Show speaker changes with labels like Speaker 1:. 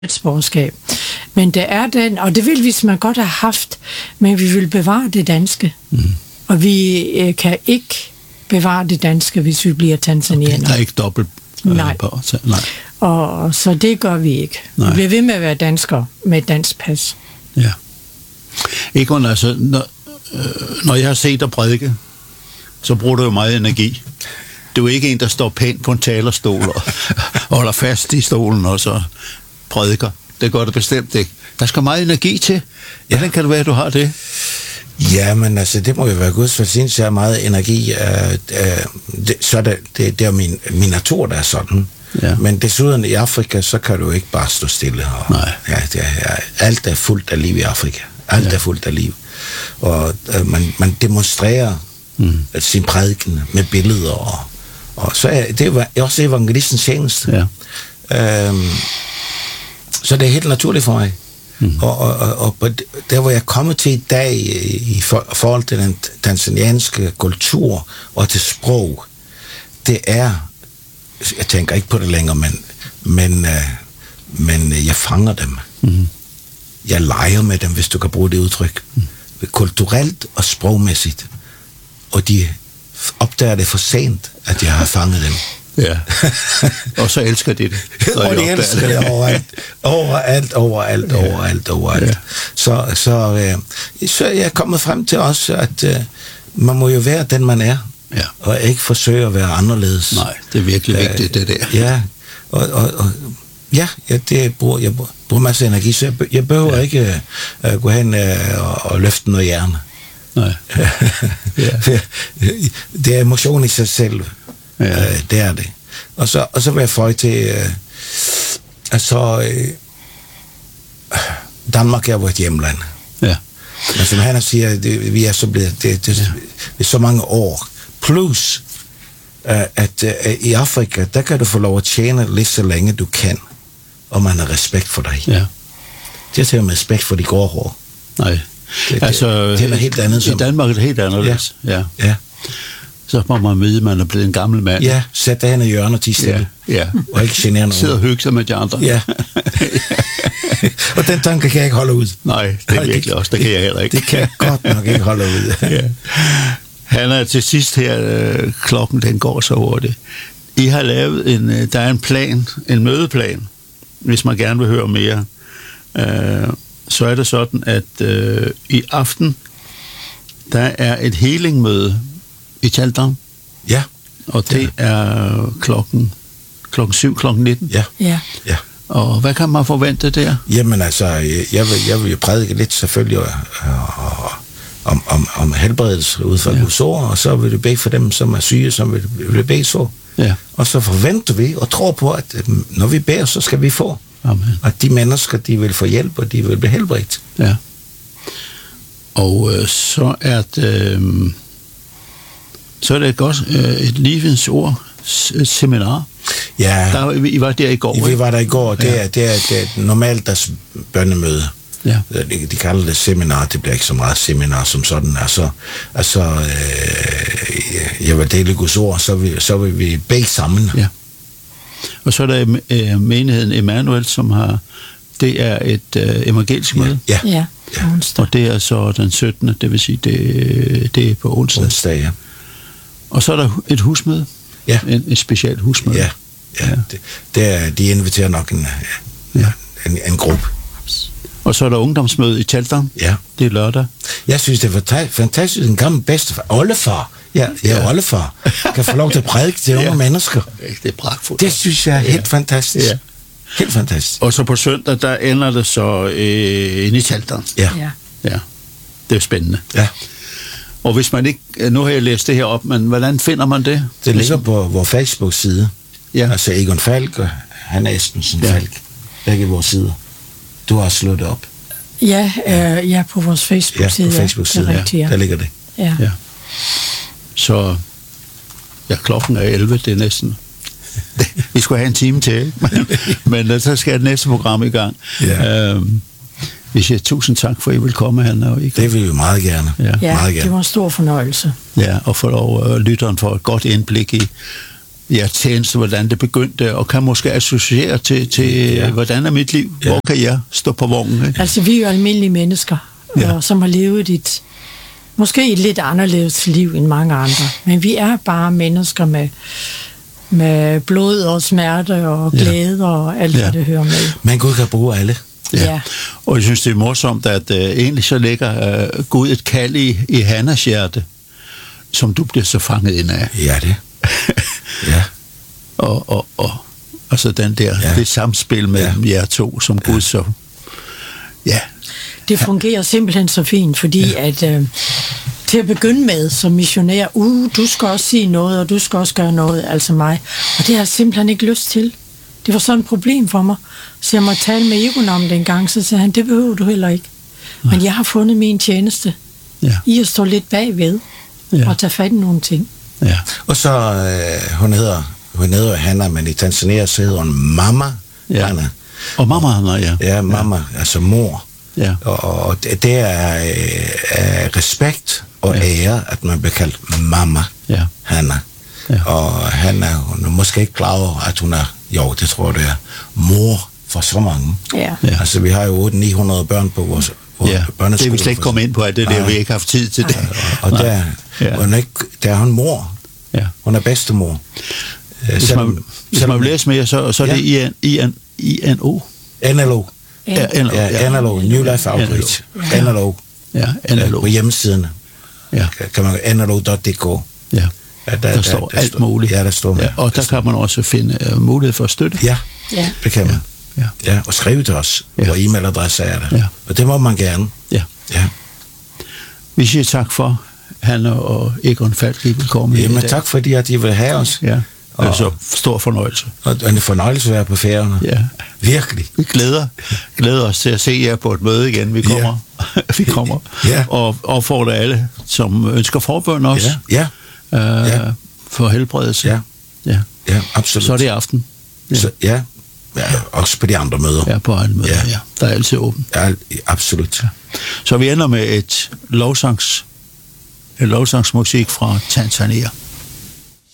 Speaker 1: statsborgerskab. Men der er den, og det vil vi man godt have haft, men vi vil bevare det danske. Og vi kan ikke bevare det danske, hvis vi bliver tanzanianer.
Speaker 2: Der er ikke dobbelt på. Nej.
Speaker 1: Og så det gør vi ikke. Nej. Vi bliver ved med at være danskere med et dansk pas.
Speaker 2: Ja. Egon, altså, når jeg har set dig prædike, så bruger du jo meget energi. Du er ikke en, der står pænt på en talerstol og holder fast i stolen og så prædiker. Det gør det bestemt ikke. Der skal meget energi til. Hvordan kan det være, at du har det?
Speaker 3: Ja, men altså, det må jo være Guds velsignelse, jeg har meget energi. Så er det er min natur, der er sådan. Ja. Men desuden i Afrika, så kan du ikke bare stå stille.
Speaker 2: Nej.
Speaker 3: Alt er fuldt af liv i Afrika. Alt er fuldt af liv. Og man demonstrerer sin prædiken med billeder. Og så er det også evangelistens tjeneste. Ja. Så det er helt naturligt for mig. Og der, hvor jeg er kommet til i dag i forhold til den tanzanianske kultur og til sprog, det er, jeg tænker ikke på det længere, men jeg fanger dem. Jeg leger med dem, hvis du kan bruge det udtryk. Kulturelt og sprogmæssigt. Og de opdager det for sent, at jeg har fanget dem.
Speaker 2: Ja. Og så elsker de det.
Speaker 3: Og de elsker det overalt. Ja. Så jeg er kommet frem til også, at man må jo være den, man er. Ja. Og ikke forsøge at være anderledes.
Speaker 2: Nej, det er virkelig vigtigt, det der.
Speaker 3: Ja, jeg bruger masser af energi, så jeg behøver ikke gå hen og løfte noget jern.
Speaker 2: Nej.
Speaker 3: Det er emotion i sig selv. Ja. Det er det. Og så vil jeg føje til, Danmark er vores hjemland. Ja. Men som han siger, vi er så blevet, det er så mange år. Plus, at i Afrika, der kan du få lov at tjene lige så længe du kan, og man har respekt for dig. Ja. Det er til med respekt for de gårdhår.
Speaker 2: Nej.
Speaker 3: Det er helt andet.
Speaker 2: I Danmark er det helt anderledes. Ja. Så må man vide, at man er blevet en gammel mand.
Speaker 3: Ja, sæt dig hen i hjørnet og tige stille.
Speaker 2: Ja.
Speaker 3: Og ikke genere nogen.
Speaker 2: Sidder og hygge sig med de andre.
Speaker 3: Ja. Og den tanke kan jeg ikke holde ud.
Speaker 2: Nej, det er virkelig også. Det kan jeg heller ikke.
Speaker 3: Det kan jeg godt nok ikke holde ud.
Speaker 2: Ja. Hanna, til sidst her, klokken den går så hurtigt. I har lavet der er en plan, en mødeplan, hvis man gerne vil høre mere. Så er det sådan, at i aften, der er et healingmøde i Tjaldam. Ja. Og det er klokken 7, klokken 19.
Speaker 3: Ja.
Speaker 2: Og hvad kan man forvente der?
Speaker 3: Jamen altså, jeg vil jo prædike lidt selvfølgelig om helbredelse ud fra Guds ord, og så vil du bede for dem, som er syge, som vil bede for. Ja. Og så forventer vi og tror på, at når vi beder, så skal vi få. Amen. At de mennesker, de vil få hjælp, og de vil blive helbredt. Ja.
Speaker 2: Og så er det godt et livens ord seminar.
Speaker 3: Ja.
Speaker 2: I var der i går.
Speaker 3: Vi var der i går. Det er normalt deres bønnemøde. Ja. De kalder det seminar. Det bliver ikke så meget seminar som sådan. Jeg vil dele Guds ord, så vil vi bede sammen. Ja.
Speaker 2: Og så er der menigheden Emmanuel, som har... Det er et evangelisk møde.
Speaker 1: Ja.
Speaker 2: Og det er så den 17. Det vil sige, det er på onsdag.
Speaker 3: Ja.
Speaker 2: Og så er der et husmøde. Ja. Et specielt husmøde.
Speaker 3: Ja. De inviterer nok en gruppe.
Speaker 2: Og så er der ungdomsmøde i Tjaldam. Ja. Det er lørdag.
Speaker 3: Jeg synes, det er fantastisk. En gammel bedstefar. Oldefar. Oldefar. Kan få lov til at prædike til unge mennesker.
Speaker 2: Det er pragtfuldt.
Speaker 3: Det synes jeg er helt fantastisk. Ja. Helt fantastisk.
Speaker 2: Og så på søndag, der ender det så inde i Tjaldam.
Speaker 3: Ja.
Speaker 2: Det er spændende. Ja. Og hvis man ikke... Nu har jeg læst det her op, men hvordan finder man det?
Speaker 3: Det ligger på vores Facebook-side. Ja. Altså Egon Falk og Hanna Esbensen Falk. Begge vores sider. Du har slået op.
Speaker 1: Ja, på vores Facebook-side.
Speaker 3: Ja, på Facebook-side, der ligger det.
Speaker 1: Ja.
Speaker 2: Så... Ja, klokken er 11, det er næsten... Vi skulle have en time til, men så skal det næste program i gang. Ja. Vi siger tusind tak for, at I vil komme, Hanna.
Speaker 3: Det vil vi meget gerne.
Speaker 1: Ja, meget gerne. Det var en stor fornøjelse.
Speaker 2: Ja, og for lytteren får et godt indblik tjeneste, hvordan det begyndte, og kan måske associere til hvordan er mit liv? Hvor kan jeg stå på vognen? Ikke?
Speaker 1: Altså, vi er jo almindelige mennesker, som har levet måske et lidt anderledes liv end mange andre. Men vi er bare mennesker med blod og smerte og glæde og alt, hvad det hører med.
Speaker 3: Men Gud kan bruge alle.
Speaker 1: Ja.
Speaker 2: Og jeg synes, det er morsomt, at egentlig så ligger Gud et kald i Hannas hjerte, som du bliver så fanget ind af.
Speaker 3: Ja, det. Ja.
Speaker 2: Og altså den der, det samspil mellem jer to, som Gud så... Ja.
Speaker 1: Det fungerer simpelthen så fint, fordi at til at begynde med som missionær, du skal også sige noget, og du skal også gøre noget, altså mig. Og det har jeg simpelthen ikke lyst til. Det var sådan et problem for mig. Så jeg måtte tale med Egon om det en gang, så sagde han, det behøver du heller ikke. Men jeg har fundet min tjeneste i at stå lidt bagved og tage fat i nogle ting.
Speaker 3: Ja. Og så, hun hedder Hanna, men i Tanzania så hedder hun Mama Hanna.
Speaker 2: Og Mama Hanna, ja.
Speaker 3: Ja, Mama, altså mor. Ja. Og det er respekt og ære, at man bliver kaldt Mama Hanna. Ja. Og Hanna, hun er måske ikke klar over, at hun er, det tror jeg det er, mor for så mange. Ja. Altså vi har jo 800-900 børn på vores børneskole.
Speaker 2: Det er vi slet ikke kommet ind på, at det er det, vi ikke har haft tid til det.
Speaker 3: Og der er hun mor. Ja. Hun er bedstemor.
Speaker 2: Hvis man vil læse mere, så er det INO.
Speaker 3: NLO. NLO, New Life Outreach. NLO.
Speaker 2: Ja, NLO.
Speaker 3: På hjemmesiden. Ja. Kan man nlo.dk. Ja.
Speaker 2: Der står alt muligt.
Speaker 3: Ja, der står.
Speaker 2: Ja, og der kan man også finde mulighed for at støtte.
Speaker 3: Ja, det kan man. Ja, og skrive til os. Hvor e-mailadresse er der. Ja. Og det må man gerne. Ja.
Speaker 2: Vi siger tak for, Hanna og Egon Falk, I vil komme.
Speaker 3: Jamen tak fordi, at I vil have os.
Speaker 2: Ja. Altså, stor fornøjelse.
Speaker 3: Og en fornøjelse at være på Færøerne. Ja. Virkelig.
Speaker 2: Vi glæder os til at se jer på et møde igen. Vi kommer. Vi kommer. Og opfordrer alle, som ønsker forbøn også. For helbredelse.
Speaker 3: Ja, absolut.
Speaker 2: Så er det aften.
Speaker 3: Ja. Også på de andre møder.
Speaker 2: Ja, på andre møder, ja. Der er altid åbent.
Speaker 3: Ja, absolut. Ja.
Speaker 2: Så vi ender med et lovsangsmusik fra Tanzania.